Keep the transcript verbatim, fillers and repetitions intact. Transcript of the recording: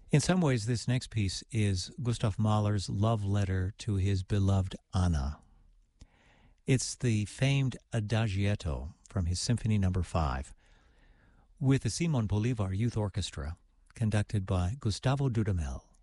In some ways, this next piece is Gustav Mahler's love letter to his beloved Anna. It's the famed Adagietto from his Symphony Number Five, with the Simon Bolivar Youth Orchestra, conducted by Gustavo Dudamel.